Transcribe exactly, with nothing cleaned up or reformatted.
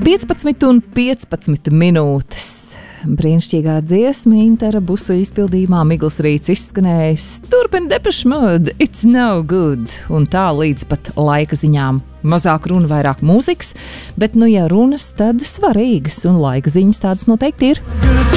piecpadsmit un piecpadsmit minūtes. Brīnišķīgā dziesma Intara Busuļa izpildījumā Migls Rīts izskanējis. Turpin Depeche Mode, It's No Good. Un tā līdz pat laika ziņām. Mazāk runa, vairāk mūzikas, bet nu ja runas, tad svarīgas un laika ziņas tādas noteikti ir.